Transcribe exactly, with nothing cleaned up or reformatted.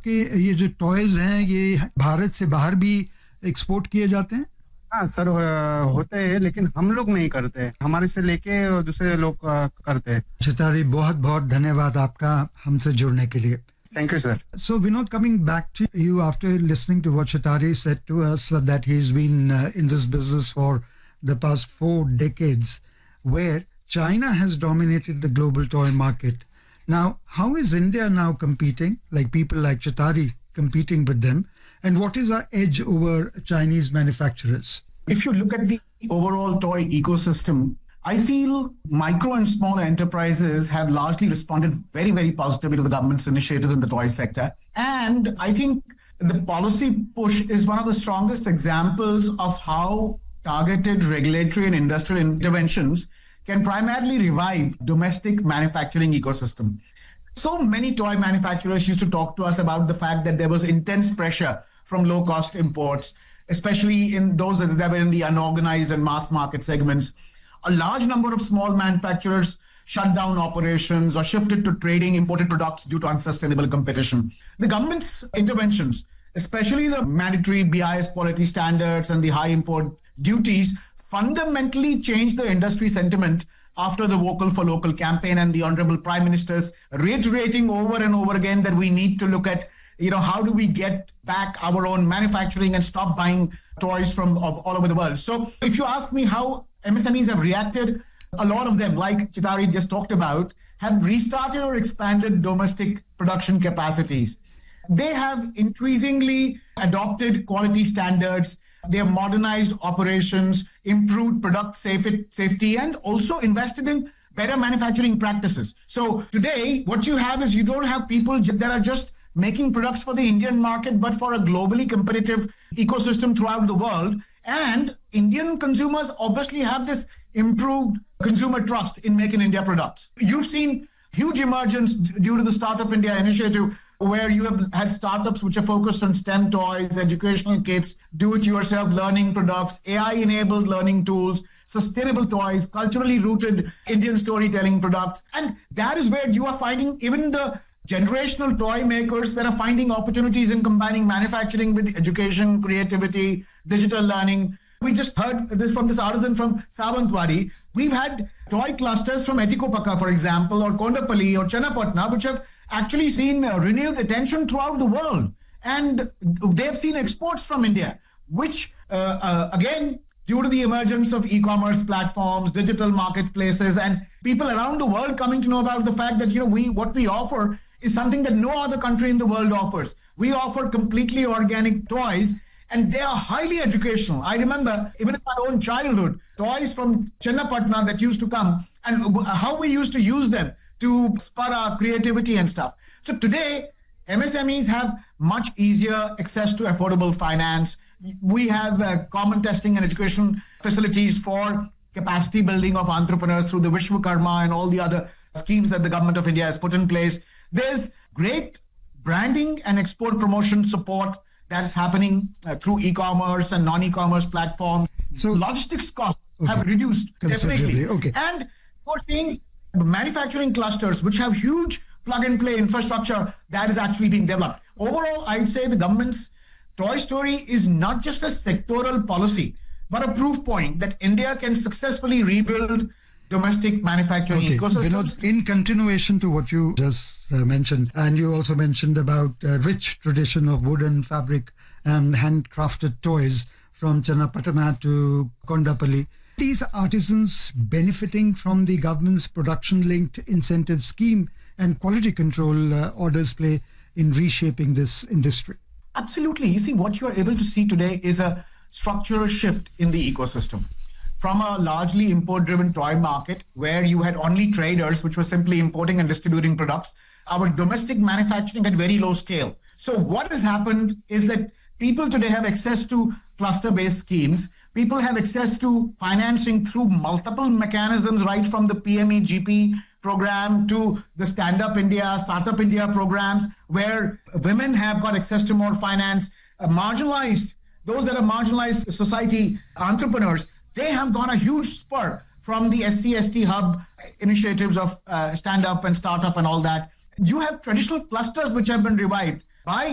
आपके ये जो टॉयज हैं ये भारत से बाहर भी एक्सपोर्ट किए जाते हैं? हाँ सर, होते हैं, लेकिन हम लोग नहीं करते, हमारे से लेके दूसरे लोग करते हैं. चितारी, बहुत बहुत धन्यवाद आपका हमसे जुड़ने के लिए. Thank you, sir. So, Vinod, coming back to you after listening to what Chitari said to us, uh, that he's been uh, in this business for the past four decades, where China has dominated the global toy market. Now, how is India now competing, like people like Chitari competing with them, and what is our edge over Chinese manufacturers? If you look at the overall toy ecosystem, I feel micro and small enterprises have largely responded very, very positively to the government's initiatives in the toy sector. And I think the policy push is one of the strongest examples of how targeted regulatory and industrial interventions can primarily revive domestic manufacturing ecosystem. So many toy manufacturers used to talk to us about the fact that there was intense pressure from low-cost imports, especially in those that were in the unorganized and mass market segments. A large number of small manufacturers shut down operations or shifted to trading imported products due to unsustainable competition. The government's interventions, especially the mandatory B I S quality standards and the high import duties, fundamentally changed the industry sentiment after the Vocal for Local campaign and the Honorable Prime Minister's reiterating over and over again that we need to look at, you know, how do we get back our own manufacturing and stop buying toys from all over the world. So if you ask me how M S M Es have reacted, a lot of them, like Chitari just talked about, have restarted or expanded domestic production capacities. They have increasingly adopted quality standards. They have modernized operations, improved product safety, and also invested in better manufacturing practices. So today, what you have is you don't have people that are just making products for the Indian market, but for a globally competitive ecosystem throughout the world. And Indian consumers obviously have this improved consumer trust in Make in India products. You've seen huge emergence due to the Startup India initiative, where you have had startups which are focused on STEM toys, educational kits, do-it-yourself learning products, A I-enabled learning tools, sustainable toys, culturally rooted Indian storytelling products. And that is where you are finding even the generational toy makers that are finding opportunities in combining manufacturing with education, creativity, digital learning. We just heard this from this artisan from Savantwadi. We've had toy clusters from Etikopaka, for example, or Kondapalli or Channapatna, which have actually seen uh, renewed attention throughout the world. And they've seen exports from India, which, uh, uh, again, due to the emergence of e-commerce platforms, digital marketplaces, and people around the world coming to know about the fact that, you know, we what we offer is something that no other country in the world offers. We offer completely organic toys, and they are highly educational. I remember, even in my own childhood, toys from Channapatna that used to come, and how we used to use them to spur our creativity and stuff. So today, M S M Es have much easier access to affordable finance. We have uh, common testing and education facilities for capacity building of entrepreneurs through the Vishwakarma and all the other schemes that the government of India has put in place. There's great branding and export promotion support that's happening uh, through e-commerce and non-e-commerce platforms. So logistics costs okay. have reduced definitely. Okay. And we're seeing manufacturing clusters which have huge plug-and-play infrastructure that is actually being developed. Overall, I'd say the government's toy story is not just a sectoral policy, but a proof point that India can successfully rebuild domestic manufacturing okay. ecosystems. Vinod, in continuation to what you just uh, mentioned, and you also mentioned about a rich tradition of wooden, fabric, and handcrafted toys from Channapatna to Kondapalli, these artisans benefiting from the government's production-linked incentive scheme and quality control uh, orders play in reshaping this industry? Absolutely. You see, what you are able to see today is a structural shift in the ecosystem. From a largely import-driven toy market where you had only traders which were simply importing and distributing products, our domestic manufacturing at very low scale. So what has happened is that people today have access to cluster-based schemes. People have access to financing through multiple mechanisms, right from the P M E G P program to the Stand Up India, Startup India programs, where women have got access to more finance. Uh, marginalized, those that are marginalized society entrepreneurs, they have got a huge spur from the S C S T hub initiatives of uh, Stand Up and Startup and all that. You have traditional clusters which have been revived by